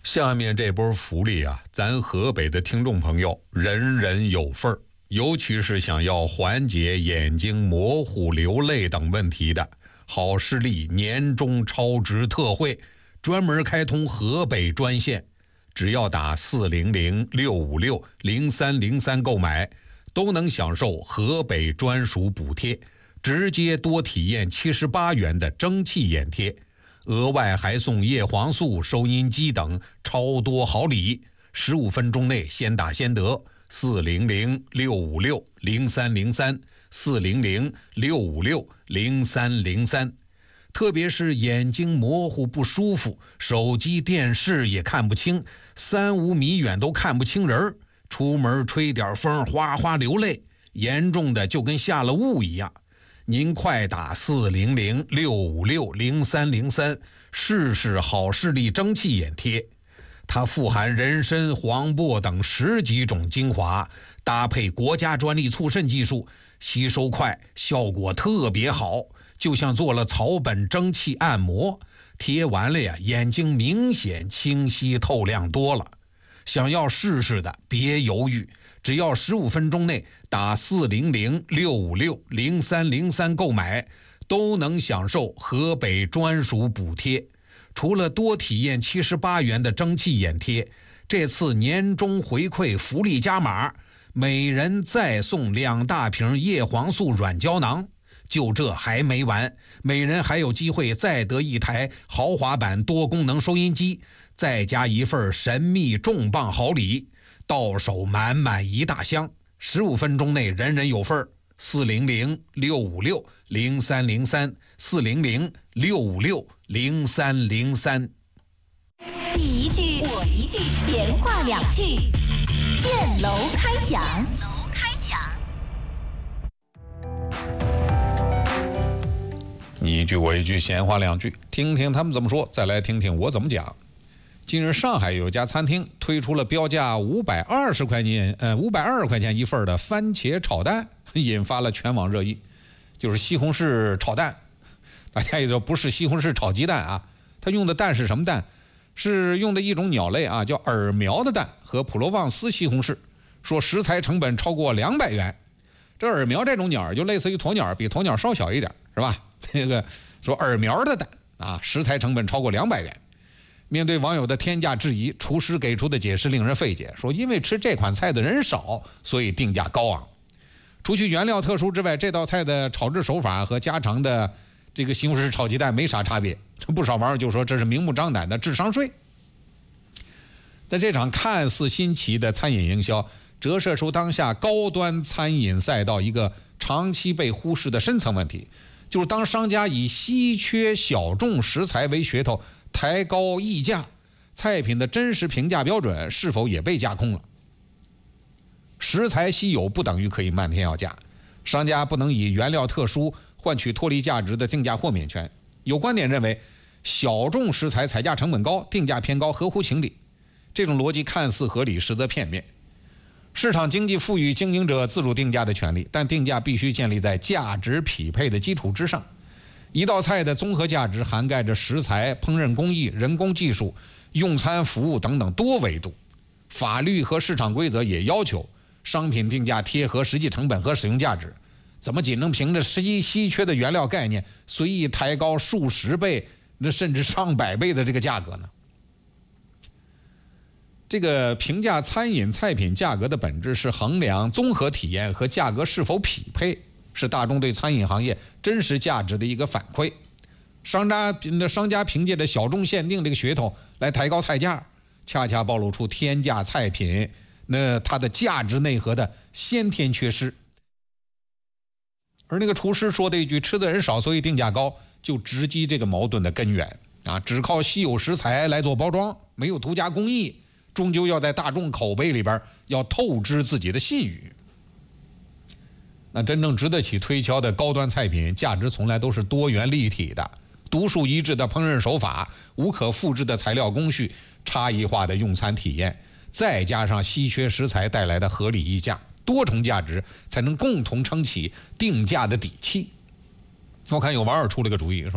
下面这波福利啊，咱河北的听众朋友人人有份儿。尤其是想要缓解眼睛模糊、流泪等问题的，好视力年终超值特惠，专门开通河北专线，只要打400-656-0303购买，都能享受河北专属补贴，直接多体验78元的蒸汽眼贴。额外还送叶黄素、收音机等超多好礼，15分钟内先打先得。400-656-0303，400-656-0303。特别是眼睛模糊不舒服，手机电视也看不清，3-5米远都看不清人，出门吹点风哗哗流泪，严重的就跟下了雾一样。您快打400-656-0303，试试好视力蒸汽眼贴。它富含人参、黄柏等10几种精华，搭配国家专利促渗技术，吸收快，效果特别好，就像做了草本蒸汽按摩。贴完了呀，眼睛明显清晰透亮多了。想要试试的别犹豫，只要15分钟内打400-656-0303购买，都能享受河北专属补贴。除了多体验78元的蒸汽眼贴，这次年终回馈福利加码，每人再送2大瓶叶黄素软胶囊。就这还没完，每人还有机会再得1台豪华版多功能收音机，再加1份神秘重磅好礼，到手满满1大箱。15分钟内人人有份。400-656-0303，400-656-0303。 你一句我一句，闲话2句，建楼开讲。 你一句我一句，闲话2句，听听他们怎么说，再来听听我怎么讲。近日，上海有家餐厅推出了标价520块钱一份的番茄炒蛋，引发了全网热议。就是西红柿炒蛋，大家也知道不是西红柿炒鸡蛋啊，它用的蛋是什么蛋？是用的一种鸟类啊，叫耳苗的蛋和普罗旺斯西红柿，说食材成本超过200元。这耳苗这种鸟就类似于鸵鸟，比鸵鸟稍小一点，是吧？这个说耳苗的蛋啊，食材成本超过200元。面对网友的天价质疑，厨师给出的解释令人费解，说因为吃这款菜的人少，所以定价高昂。除去原料特殊之外，这道菜的炒制手法和家常的这个西红柿炒鸡蛋没啥差别。不少网友就说这是明目张胆的智商税。在这场看似新奇的餐饮营销，折射出当下高端餐饮赛道一个长期被忽视的深层问题，就是当商家以稀缺小众食材为噱头抬高溢价，菜品的真实评价标准是否也被架空了？食材稀有不等于可以漫天要价，商家不能以原料特殊换取脱离价值的定价豁免权。有观点认为，小众食材采价成本高，定价偏高合乎情理。这种逻辑看似合理，实则片面。市场经济赋予经营者自主定价的权利，但定价必须建立在价值匹配的基础之上。一道菜的综合价值涵盖着食材、烹饪工艺、人工技术、用餐服务等等多维度。法律和市场规则也要求商品定价贴合实际成本和使用价值，怎么仅能凭着稀缺的原料概念随意抬高数十倍甚至上百倍的这个价格呢？这个评价餐饮菜品价格的本质是衡量综合体验和价格是否匹配，是大众对餐饮行业真实价值的一个反馈。商家凭借着小众限定这个噱头来抬高菜价，恰恰暴露出天价菜品它的价值内核的先天缺失。而那个厨师说的一句吃的人少所以定价高，就直击这个矛盾的根源啊！只靠稀有食材来做包装，没有独家工艺，终究要在大众口碑里边要透支自己的信誉。那真正值得起推敲的高端菜品，价值从来都是多元立体的，独树一帜的烹饪手法，无可复制的材料工序，差异化的用餐体验，再加上稀缺食材带来的合理溢价，多重价值才能共同撑起定价的底气。我看有网友出了个主意，是吧？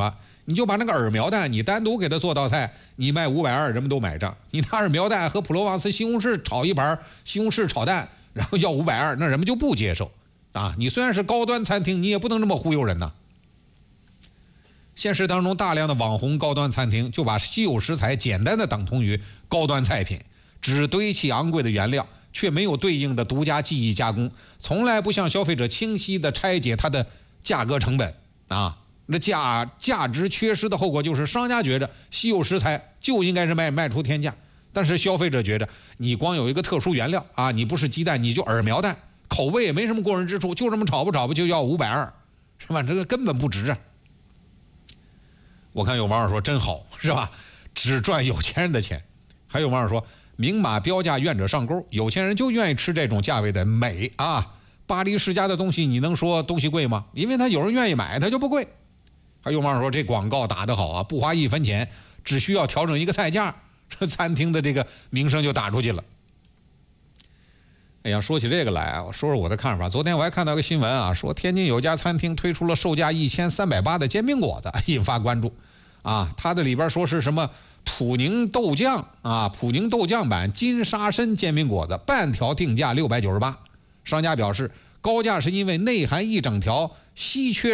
你就把那个耳苗蛋你单独给它做道菜，你卖520，人们都买账。你拿耳苗蛋和普罗旺斯西红柿炒一盘西红柿炒蛋，然后要520，那人们就不接受啊！你虽然是高端餐厅，你也不能这么忽悠人呐。现实当中，大量的网红高端餐厅就把稀有食材简单的等同于高端菜品，只堆砌昂贵的原料，却没有对应的独家技艺加工，从来不向消费者清晰地拆解它的价格成本啊。那价值缺失的后果就是商家觉着稀有食材就应该是卖出天价，但是消费者觉着你光有一个特殊原料啊，你不是鸡蛋你就耳苗蛋，口味也没什么过人之处，就这么炒吧就要520，是吧？这个根本不值啊！我看有网友说真好，是吧？只赚有钱人的钱。还有网友说明码标价，愿者上钩，有钱人就愿意吃这种价位的美啊！巴黎世家的东西你能说东西贵吗？因为他有人愿意买，他就不贵。还有网友说这广告打得好啊，不花1分钱，只需要调整一个菜价，这餐厅的这个名声就打出去了。哎呀，说起这个来啊，我说说我的看法。昨天我还看到个新闻啊，说天津有家餐厅推出了售价1380的煎饼果子，引发关注啊。它的里边说是什么普宁豆酱啊，普宁豆酱版金沙参煎饼果子，半条定价698。商家表示，高价是因为内含一整条稀缺